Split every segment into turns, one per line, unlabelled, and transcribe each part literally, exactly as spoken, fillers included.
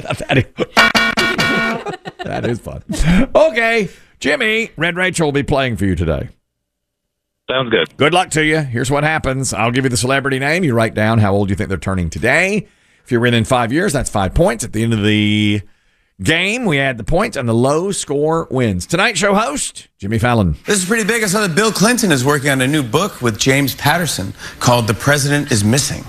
that, is, that is fun. Okay, Jimmy, Red Rachel will be playing for you today.
Sounds good.
Good luck to you. Here's what happens. I'll give you the celebrity name. You write down how old you think they're turning today. If you're within five years, that's five points. At the end of the game, we add the points, and the low score wins. Tonight's show host, Jimmy Fallon.
This is pretty big. I saw that Bill Clinton is working on a new book with James Patterson called The President is Missing.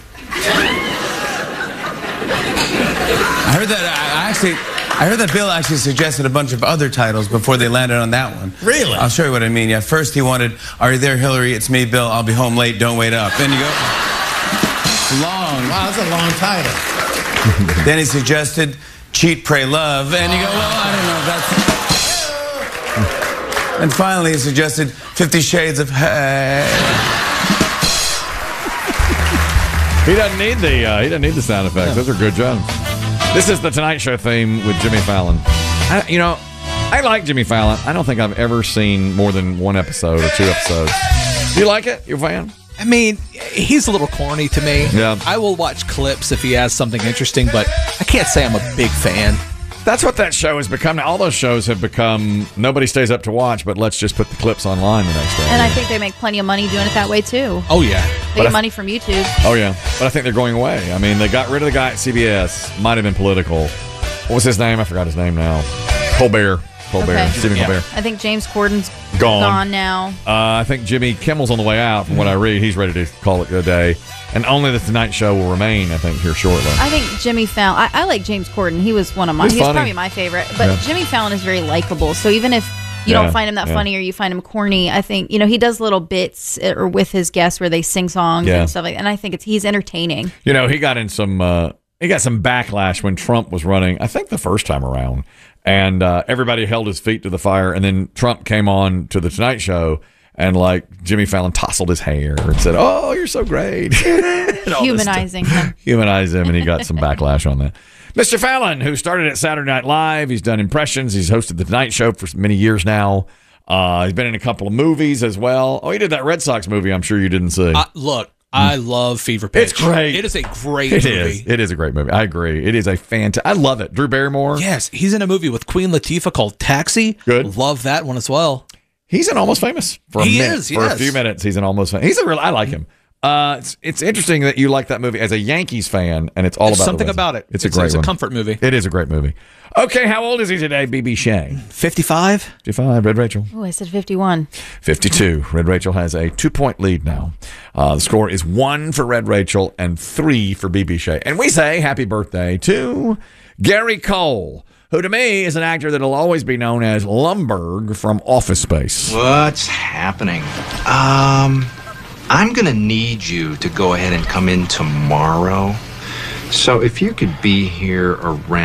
I heard that, I actually... I heard that Bill actually suggested a bunch of other titles before they landed on that one.
Really?
I'll show you what I mean. Yeah, first he wanted, "Are you there, Hillary? It's me, Bill. I'll be home late. Don't wait up." Then you go, long.
Wow, that's a long title.
Then he suggested, "Cheat, Pray, Love." And you go, well, I don't know if that's... And finally he suggested Fifty Shades of Hey.
He doesn't need the uh, he doesn't need the sound effects. Those are good jobs. This is the Tonight Show theme with Jimmy Fallon. I, you know, I like Jimmy Fallon. I don't think I've ever seen more than one episode or two episodes. Do you like it? You a fan?
I mean, he's a little corny to me.
Yeah.
I will watch clips if he has something interesting, but I can't say I'm a big fan.
That's what that show has become. All those shows have become, nobody stays up to watch, but let's just put the clips online the next day.
And I think they make plenty of money doing it that way, too.
Oh, yeah.
They get money from YouTube.
Oh, yeah. But I think they're going away. I mean, they got rid of the guy at C B S. Might have been political. What was his name? I forgot his name now. Colbert. Colbert.
Okay.
Stephen
Yeah.
Colbert.
I think James Corden's
Gone.
gone now.
Uh, I think Jimmy Kimmel's on the way out. From what I read, he's ready to call it a day. And only the Tonight Show will remain, I think, here shortly.
I think Jimmy Fallon. I, I like James Corden. He was one of my.
He's
He was
funny.
probably my favorite. But
Yeah.
Jimmy Fallon is very likable. So even if you
Yeah,
don't find him that
yeah.
funny or you find him corny, I think you know he does little bits uh, or with his guests where they sing songs
Yeah.
and stuff like that. And I think it's he's entertaining.
You know, he got in some uh, he got some backlash when Trump was running, I think the first time around. And uh, everybody held his feet to the fire. And then Trump came on to the Tonight Show, and like Jimmy Fallon tousled his hair and said, "Oh, you're so great." And all this
Humanizing
stuff.
him.
Humanized him, and he got some backlash on that. Mister Fallon, who started at Saturday Night Live, he's done impressions. He's hosted the Tonight Show for many years now. Uh, he's been in a couple of movies as well. Oh, he did that Red Sox movie I'm sure you didn't see.
Uh, look, I love Fever Pitch.
It's great.
It is a great
It
movie.
is. It is a great movie. I agree. It is a fantastic. I love it. Drew Barrymore.
Yes, he's in a movie with Queen Latifah called Taxi.
Good.
Love that one as well.
He's in Almost Famous for a
He
minute.
is,
For
yes.
a few minutes, he's in Almost Famous. He's a real. I like him. Uh, it's it's interesting that you like that movie as a Yankees fan, and it's all
There's
about the
something
Reds.
about it.
It's, a great
It's
one.
a comfort movie.
It is a great movie. Okay, how old is he today, B B Shea?
fifty-five?
fifty-five, Red Rachel.
Oh, I said fifty-one.
fifty-two. Red Rachel has a two-point lead now. Uh, the score is one for Red Rachel and three for B B Shea. And we say happy birthday to Gary Cole, who to me is an actor that will always be known as Lumbergh from Office Space.
What's happening? Um, I'm gonna need you to go ahead and come in tomorrow. So if you could be here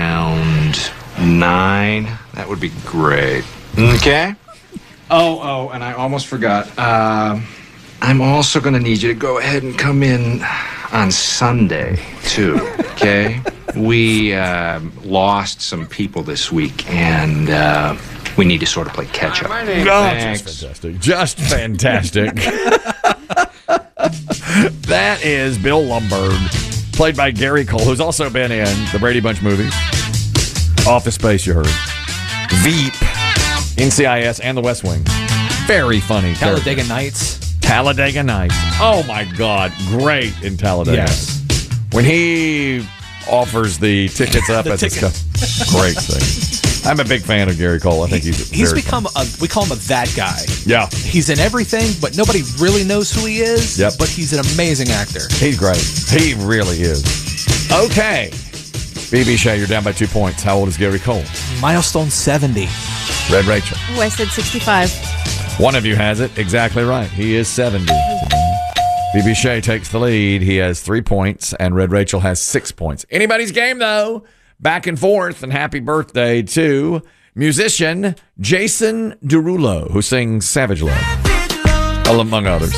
around nine, that would be great. Okay? Oh, oh, and I almost forgot. Uh, I'm also gonna need you to go ahead and come in on Sunday, too, okay? We uh, lost some people this week, and uh, we need to sort of play catch up.
Oh,
Thanks.
just fantastic. Just fantastic. That is Bill Lumbergh, played by Gary Cole, who's also been in the Brady Bunch movies, Office Space, you heard, Veep, N C I S, and The West Wing. Very funny.
Talladega
character.
Nights.
Talladega Nights. Oh, my God. Great in Talladega.
Yes.
When he offers the tickets up
The
as
ticket.
a scu- great thing. I'm a big fan of Gary Cole. I think he's
He's
very
become a, we call him a that guy.
Yeah.
He's in everything, but nobody really knows who he is.
Yep.
But he's an amazing actor.
He's great. He really is. Okay. B B Shea, you're down by two points. How old is Gary Cole?
Milestone seventy.
Red Rachel.
Oh, I said sixty-five.
One of you has it exactly right. He is seventy. B B Shea takes the lead. He has three points, and Red Rachel has six points. Anybody's game, though. Back and forth, and happy birthday to musician Jason Derulo, who sings Savage Love, among others.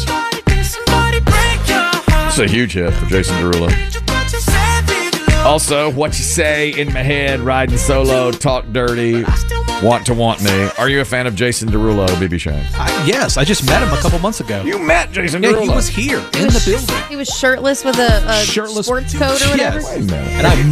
It's a huge hit for Jason Derulo. Also, What You Say, In My Head, Riding Solo, Talk Dirty, Want to Want Me. Are you a fan of Jason Derulo, B B Shea?
I, yes, I just met him a couple months ago.
You met Jason
Yeah,
Derulo.
he was here
He
in
was,
the building.
He was shirtless with a, a
Shirtless-
sports coat or whatever.
Yes.
Wait a minute.
And I